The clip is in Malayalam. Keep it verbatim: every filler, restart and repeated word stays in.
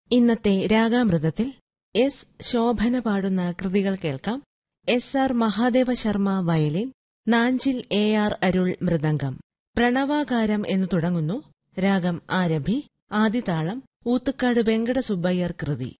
ഇന്നത്തെ രാഗാമൃതത്തിൽ എസ് ശോഭന പാടുന്ന കൃതികൾ കേൾക്കാം. S R Mahadeva Sharma violin, Nanjil A R അരുൾ മൃദംഗം. പ്രണവാകാരം എന്നു തുടങ്ങുന്നു രാഗം ആരഭി. ആദിതാളം ഊത്തുക്കാട് വെങ്കട സുബ്ബയ്യർ കൃതി.